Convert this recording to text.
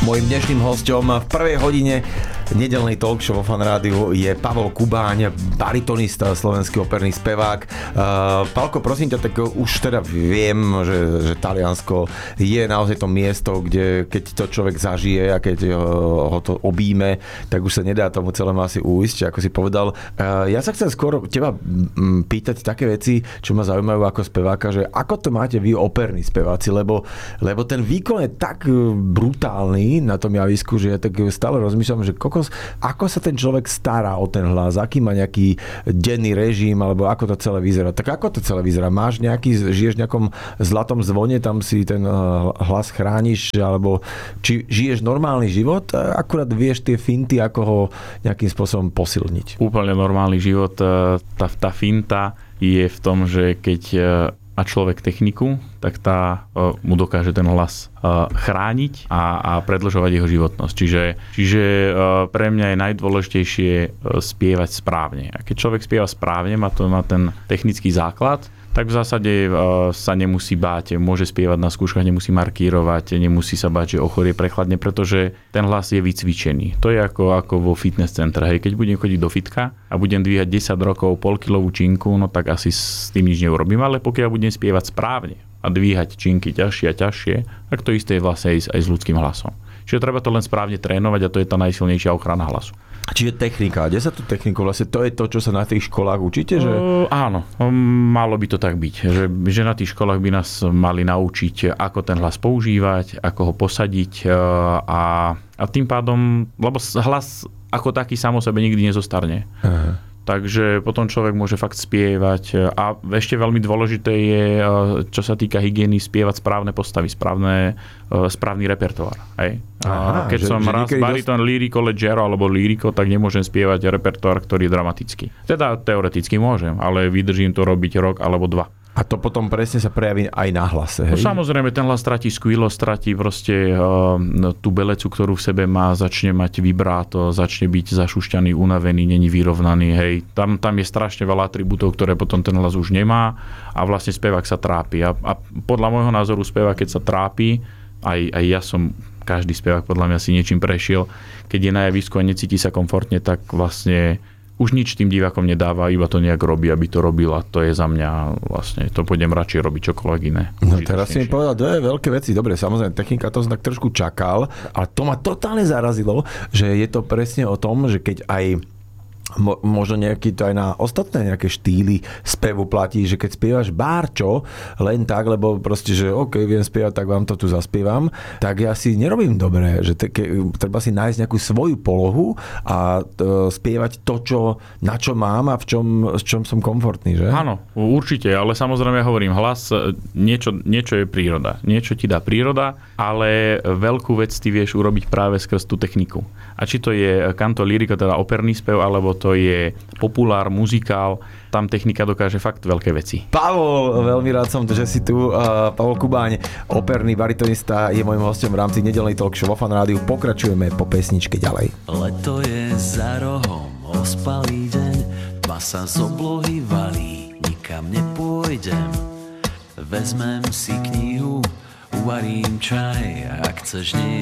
Mojím dnešným hosťom v prvej hodine nedeľnej talk show vo Fan Rádiu je Pavol Kubáň, baritonista, slovenský operný spevák. Palko, prosím ťa, tak už teda viem, že Taliansko je naozaj to miesto, kde keď to človek zažije a keď ho to obíme, tak už sa nedá tomu celému asi uísť, ako si povedal. Ja sa chcem skôr teba pýtať také veci, čo ma zaujímajú ako speváka, že ako to máte vy operní speváci, lebo ten výkon je tak brutálny na tom javisku, že ja tak stále rozmýšľam, že ako sa ten človek stará o ten hlas, aký má nejaký denný režim, alebo ako to celé vyzerá. Tak ako to celé vyzerá? Žiješ v nejakom zlatom zvone, tam si ten hlas chrániš, alebo či žiješ normálny život, akurát vieš tie finty, ako ho nejakým spôsobom posilniť? Úplne normálny život. Tá finta je v tom, že keď má človek techniku, tak tá mu dokáže ten hlas chrániť a predĺžovať jeho životnosť. Čiže pre mňa je najdôležitejšie spievať správne. A keď človek spieva správne, má ten technický základ, tak v zásade sa nemusí báť, môže spievať na skúškach, nemusí markírovať, nemusí sa báť, že ochorie prechladne, pretože ten hlas je vycvičený. To je ako vo fitness centre. Hej. Keď budem chodiť do fitka a budem dvíhať 10 rokov polkilovú činku, no tak asi s tým nič neurobím, ale pokiaľ budem spievať správne a dvíhať činky ťažšie a ťažšie, tak to isté je vlastne aj s ľudským hlasom. Čiže treba to len správne trénovať a to je tá najsilnejšia ochrana hlasu. Čiže technika. Kde sa tú techniku vlastne? To je to, čo sa na tých školách učíte? Že... Áno, malo by to tak byť. Že na tých školách by nás mali naučiť, ako ten hlas používať, ako ho posadiť a tým pádom, lebo hlas ako taký sám o sebe nikdy nezostarne. Aha. Takže potom človek môže fakt spievať a ešte veľmi dôležité je, čo sa týka hygieny, spievať správne postavy, správny repertoár. Hej? Aha, keď som raz bariton lirico leggero alebo lirico, tak nemôžem spievať repertoár, ktorý je dramatický. Teda teoreticky môžem, ale vydržím to robiť rok alebo dva. A to potom presne sa prejaví aj na hlase, hej? No, samozrejme, ten hlas stratí skvilo, stratí proste tú belecu, ktorú v sebe má, začne mať vibráto, začne byť zašušťaný, unavený, není vyrovnaný, hej. Tam je strašne veľa atribútov, ktoré potom ten hlas už nemá a vlastne spevák sa trápi. A podľa môjho názoru spevák, keď sa trápi, aj ja som, každý spevák podľa mňa si niečím prešiel, keď je na javisku a necíti sa komfortne, tak vlastne už nič tým divákom nedáva, iba to nejak robí, aby to robil a to je za mňa vlastne, to pôjdem radšej robiť čokoľvek iné. No teraz si mi povedal dve veľké veci. Dobre, samozrejme, technika to som tak trošku čakal, ale to ma totálne zarazilo, že je to presne o tom, že keď aj možno nejaký to aj na ostatné nejaké štýly spevu platí, že keď spievaš bárčo len tak, lebo proste, že OK, viem spievať, tak vám to tu zaspievam, tak ja si nerobím dobre, že treba si nájsť nejakú svoju polohu a spievať to, na čo mám a v čom som komfortný, že? Áno, určite, ale samozrejme ja hovorím, hlas, niečo je príroda. Niečo ti dá príroda, ale veľkú vec ty vieš urobiť práve skrz tú techniku. A či to je canto lirico, teda operný spev, alebo to je populár, muzikál, tam technika dokáže fakt veľké veci. Pavol, veľmi rád som, že si tu. Pavol Kubáň, operný baritonista, je môjim hosťom v rámci nedeľnej talk show vo Fan Rádiu. Pokračujeme po pesničke ďalej. Leto je za rohom, ospalý deň, tma sa z oblohy valí, nikam nepôjdem. Vezmem si knihu, uvarím čaj, ak chceš nie